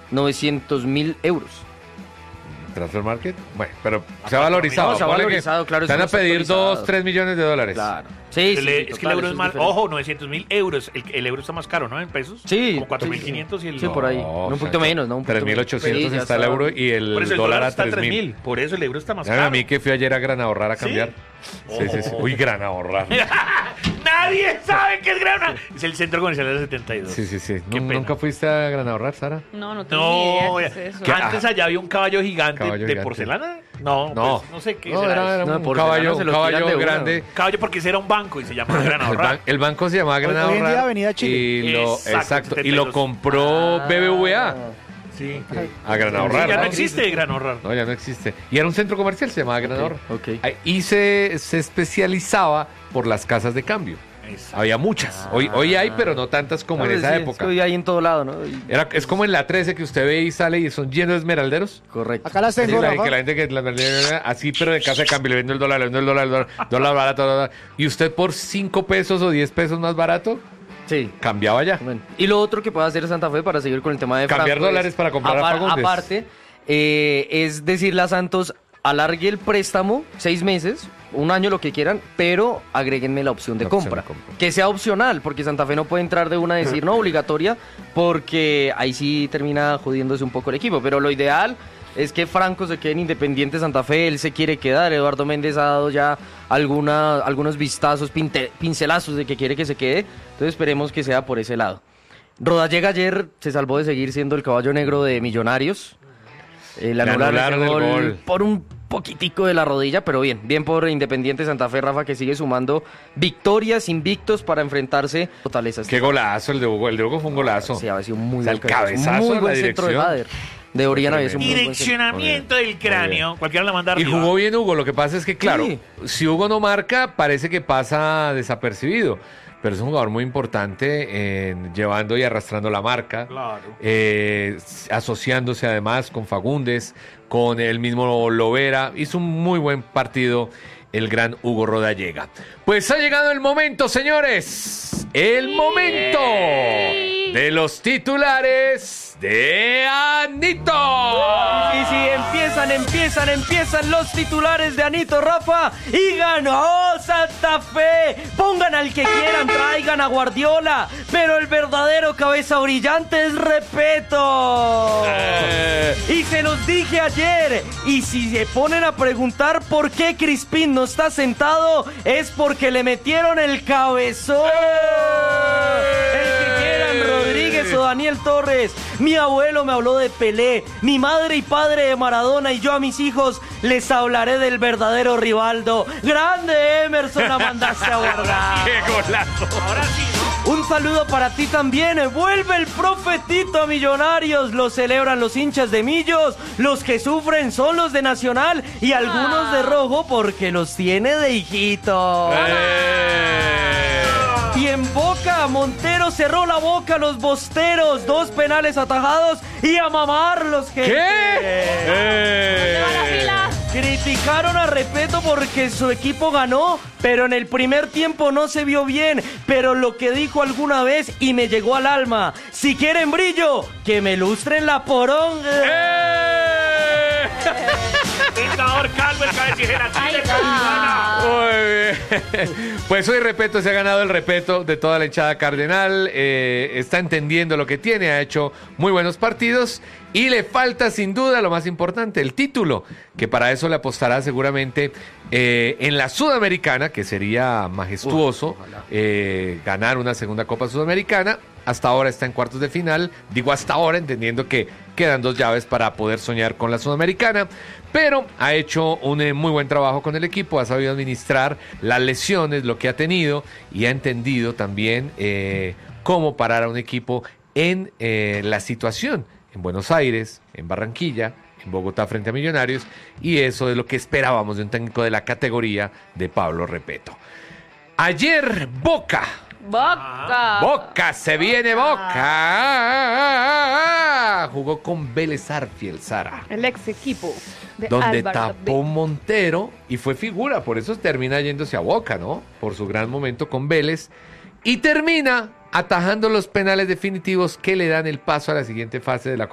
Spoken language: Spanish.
900.000 euros. Transfer Market, bueno, pero se ha valorizado. No, se ha valorizado, claro. Te van a pedir 2-3 millones de dólares. Claro. Sí, Es que el euro es más, ojo, 900.000 euros. El euro está más caro, ¿no? En pesos. Sí. Como 4.500 y el... Sí, por ahí. No, un poquito menos, ¿no? 3.800 está el euro y el por eso dólar a está 3.000. Por eso el euro está más caro. A mí que fui ayer a Gran Ahorrar a cambiar. ¿Sí? Sí. Uy, Gran Ahorrar. Nadie sabe qué es Gran Ahorrar. Es el centro comercial de la 72. Sí. Qué pena. ¿Nunca fuiste a Gran Ahorrar, Sara? No tengo ni idea qué es eso. Antes allá había un caballo gigante Caballo de gigante. porcelana. No, pues, no sé qué No, será era eso. un porcelana se lo tiran de caballo una. grande. Caballo porque ese era un banco y se llamaba Gran Ahorrar. El banco se llamaba Gran Hoy en día Ahorrar. Avenida Chile. Exacto, Y lo compró BBVA Sí. a Gran Ahorrar. Ya no ¿no? existe Gran Ahorrar. No, ya no existe. Y era un centro comercial, se llamaba Gran Ahorrar. ok. Y se especializaba por las casas de cambio. Exacto. Había muchas. Hoy hay, pero no tantas como en esa Es época. que hoy hay en todo lado, ¿no? Es como en la 13 que usted ve y sale y son llenos de esmeralderos. Correcto. Acá las Sí, tengo, Rafa. que la gente así, pero en casa de cambio, le vendo el dólar, dólar barato, dólar. Y usted por 5 pesos o 10 pesos más barato, Sí. cambiaba ya. Bueno, y lo otro que puede hacer Santa Fe para seguir con el tema de Cambiar Franco dólares para comprar a Fagundes. Aparte, es decirle a Santos, alargue el préstamo 6 meses, 1 año, lo que quieran, pero agréguenme la opción de La opción compra. de compra. Que sea opcional, porque Santa Fe no puede entrar de una a decir no obligatoria, porque ahí sí termina jodiéndose un poco el equipo. Pero lo ideal es que Franco se quede en Independiente Santa Fe, él se quiere quedar. Eduardo Méndez ha dado ya algunos vistazos, pincelazos de que quiere que se quede, entonces esperemos que sea por ese lado. Rodallega ayer se salvó de seguir siendo el caballo negro de Millonarios. Le anularon el gol por un poquitico de la rodilla, pero bien por Independiente Santa Fe, Rafa, que sigue sumando victorias, invictos para enfrentarse a fortalezas. Qué golazo el de Hugo. El de Hugo fue un golazo. Sí, había sido un muy O sea, buen el cabezazo muy en la buen centro de dirección. Bader. De Oriana había sido un muy buen centro. Direccionamiento del cráneo. Cualquiera la manda Y arriba. jugó bien Hugo. Lo que pasa es que, claro, Sí. si Hugo no marca, parece que pasa desapercibido. Pero es un jugador muy importante llevando y arrastrando la marca. Claro. Asociándose además con Fagundes, con el mismo Lovera. Hizo un muy buen partido el gran Hugo Rodallega. Pues ha llegado el momento, señores. El momento de los titulares de Anito. Empiezan los titulares de Anito, Rafa, y ganó Santa Fe. Pongan al que quieran, traigan a Guardiola, pero el verdadero cabeza brillante es Repeto. Y se los dije ayer, y si se ponen a preguntar por qué Crispín no está sentado, es porque le metieron el cabezón. El que quieran, Rodríguez o Daniel Torres. Mi abuelo me habló de Pelé, mi madre y padre de Maradona, y yo a mis hijos les hablaré del verdadero Rivaldo. ¡Grande, Emerson! La mandaste a guardar. ¡Qué golazo! Ahora sí, ¿no? Un saludo para ti también. Vuelve el profetito a Millonarios. Lo celebran los hinchas de Millos. Los que sufren son los de Nacional y algunos de Rojo porque los tiene de hijito. Y en Boca, Montero cerró la boca a los bosteros. 2 penales atajados y a mamarlos, gente. ¿Dónde va la fila? Criticaron a Repeto porque su equipo ganó, pero en el primer tiempo no se vio bien. Pero lo que dijo alguna vez y me llegó al alma: si quieren brillo, que me lustren la poronga. Tentador calvo, el cabecillera. Ay, Muy bien. Pues hoy Repeto se ha ganado el respeto de toda la hinchada cardenal. Está entendiendo lo que tiene, ha hecho muy buenos partidos y le falta sin duda lo más importante, el título, que para eso le apostará seguramente en la Sudamericana, que sería majestuoso ganar una segunda Copa Sudamericana. Hasta ahora está en cuartos de final, digo hasta ahora entendiendo que quedan 2 llaves para poder soñar con la Sudamericana, pero ha hecho un muy buen trabajo con el equipo, ha sabido administrar las lesiones, lo que ha tenido, y ha entendido también cómo parar a un equipo en la situación en Buenos Aires, en Barranquilla, en Bogotá frente a Millonarios, y eso es lo que esperábamos de un técnico de la categoría de Pablo Repeto. Ayer Boca se viene Boca. Jugó con Vélez Arfiel, Sara. El ex equipo de Donde Álvaro tapó Montero y fue figura, por eso termina yéndose a Boca, ¿no? Por su gran momento con Vélez. Y termina atajando los penales definitivos que le dan el paso a la siguiente fase de la Copa